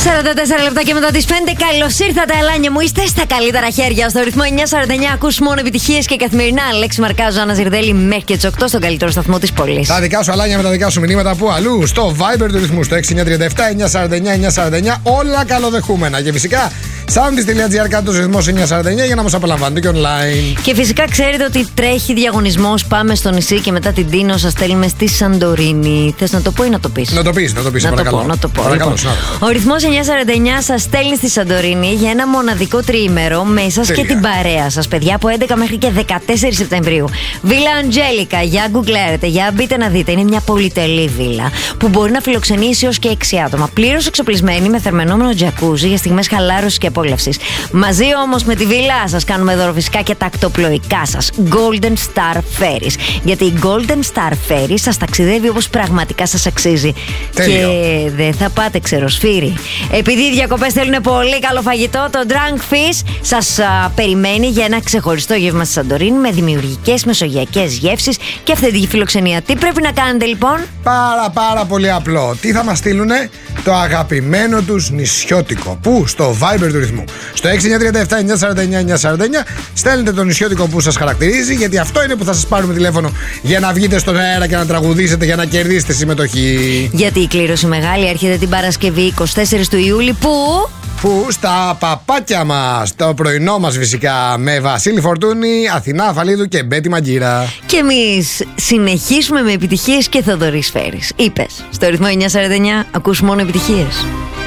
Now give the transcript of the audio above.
44 λεπτά και μετά τις 5. Καλώς ήρθατε, Αλάνια μου. Είστε στα καλύτερα χέρια. Στο ρυθμό 949 ακούς μόνο επιτυχίες και καθημερινά. Λέξη Μαρκάζο, Άννα Ζιρδέλη, μέχρι και τις 8 στον καλύτερο σταθμό της πόλης. Τα δικά σου, Αλάνια, με τα δικά σου μηνύματα που αλλού. Στο Viber του ρυθμού, στο 6937 949 949. Όλα καλοδεχούμενα. Και φυσικά, soundis.gr κάτω ρυθμός 949 για να μας απολαμβάνετε και online. Και φυσικά ξέρετε ότι τρέχει διαγωνισμός. Πάμε στο νησί και μετά την Τίνο σας στέλνουμε στη Σαντορίνη. Θες να το πω ή να το πεις? Να το πεις, παρακαλώ. Να το πω. Παρακαλώ, Λοιπόν, ο ρυθμός 949 σας στέλνει στη Σαντορίνη για ένα μοναδικό τριήμερο με εσάς και την παρέα σας, παιδιά, από 11 μέχρι και 14 Σεπτεμβρίου. Βίλα Αντζέλικα, για γκουγκλέρετε, για μπείτε να δείτε. Είναι μια πολυτελή βίλα που μπορεί να φιλοξενήσει έως και 6 άτομα. Πλήρως εξοπλισμένη με θερμαινόμενο τζακούζι για στιγμές χαλάρωσης και απόλαυσης. Μαζί όμως με τη βίλα σας κάνουμε δώρο φυσικά και τα ακτοπλοϊκά σας Golden Star Ferries. Γιατί η Golden Star Ferries σας ταξιδεύει όπως πραγματικά σας αξίζει. Τέλειο. Και δεν θα πάτε ξεροσφύρι. Επειδή οι διακοπές θέλουν πολύ καλό φαγητό, το Drunk Fish σας περιμένει για ένα ξεχωριστό γεύμα στη Σαντορίνη με δημιουργικές μεσογειακές γεύσεις και αυθεντική φιλοξενία. Τι πρέπει να κάνετε λοιπόν? Πάρα πολύ απλό. Τι θα μας στείλουνε? Το αγαπημένο τους νησιώτικο. Πού? Στο Viber του ρυθμού. Στο 6937 949 949 στέλνετε το νησιώτικο που σας χαρακτηρίζει, γιατί αυτό είναι που θα σας πάρουμε τηλέφωνο για να βγείτε στον αέρα και να τραγουδήσετε για να κερδίσετε συμμετοχή. Γιατί η κλήρωση μεγάλη έρχεται την Παρασκευή 24 του Ιούλη. Που στα παπάκια μας, το πρωινό μας φυσικά, με Βασίλη Φορτούνη, Αθηνά Αφαλίδου και Μπέτη Μαγκύρα. Και εμείς συνεχίσουμε με επιτυχίες και Θοδωρή Σφαίρης. Είπες, στο ρυθμό 949 ακούς μόνο επιτυχίες.